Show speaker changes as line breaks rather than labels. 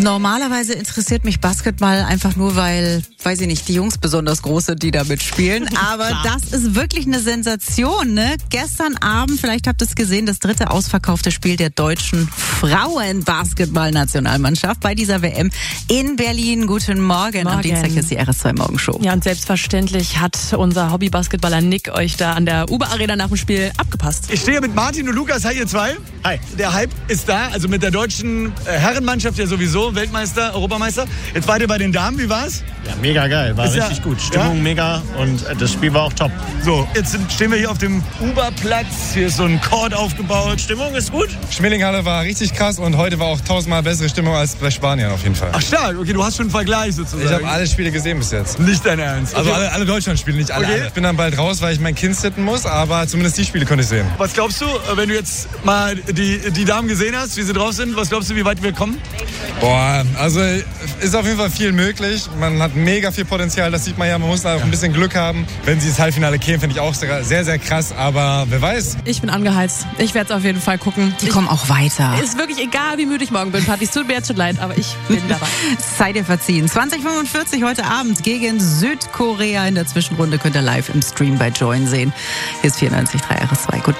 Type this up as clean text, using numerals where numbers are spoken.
Normalerweise interessiert mich Basketball einfach nur, weil, weiß ich nicht, die Jungs besonders groß sind, die da mitspielen. Aber das ist wirklich eine Sensation, ne? Gestern Abend, vielleicht habt ihr es gesehen, das 3. ausverkaufte Spiel der deutschen Frauenbasketball-Nationalmannschaft bei dieser WM in Berlin. Guten Morgen. Am Dienstag ist die RS2 Morgenshow.
Ja, und selbstverständlich hat unser Hobby-Basketballer Nick euch da an der Uber-Arena nach dem Spiel abgepasst.
Ich stehe mit Martin und Lukas. Hi, ihr zwei.
Hi.
Der Hype ist da, also mit der deutschen Herrenmannschaft ja sowieso, Weltmeister, Europameister. Jetzt beide bei den Damen, wie war's?
Ja, mega geil, war richtig gut. Stimmung mega und das Spiel war auch top.
So, jetzt stehen wir hier auf dem Uberplatz. Hier ist so ein Court aufgebaut. Stimmung ist gut?
Schmelinghalle war richtig krass und heute war auch 1000-mal bessere Stimmung als bei Spaniern auf jeden Fall.
Ach stark, okay, du hast schon einen Vergleich sozusagen.
Ich habe alle Spiele gesehen bis jetzt.
Nicht dein Ernst?
Also alle Deutschland-Spiele, nicht alle.
Okay.
Ich bin dann bald raus, weil ich mein Kind sitten muss, aber zumindest die Spiele konnte ich sehen.
Was glaubst du, wenn du jetzt mal die Damen gesehen hast, wie sie drauf sind, was glaubst du, wie weit wir kommen?
Boah, also ist auf jeden Fall viel möglich. Man hat mega viel Potenzial, das sieht man ja. Man muss auch ein bisschen Glück haben. Wenn sie ins Halbfinale kämen, finde ich auch sehr, sehr krass. Aber wer weiß.
Ich bin angeheizt. Ich werde es auf jeden Fall gucken.
Die kommen auch weiter.
Ist wirklich egal, wie müde ich morgen bin, Patrick. Es tut mir jetzt schon leid, aber ich bin dabei.
Sei dir verziehen. 20:45 heute Abend gegen Südkorea in der Zwischenrunde könnt ihr live im Stream bei Join sehen. Hier ist 94.3 RS2. Guten